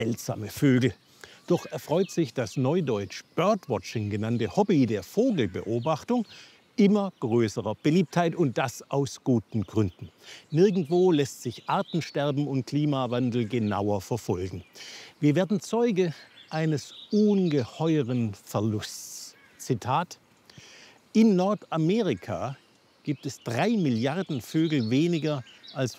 seltsame Vögel. Doch erfreut sich das neudeutsch Birdwatching genannte Hobby der Vogelbeobachtung immer größerer Beliebtheit, und das aus guten Gründen. Nirgendwo lässt sich Artensterben und Klimawandel genauer verfolgen. Wir werden Zeuge eines ungeheuren Verlusts. Zitat: In Nordamerika gibt es 3 Milliarden Vögel weniger als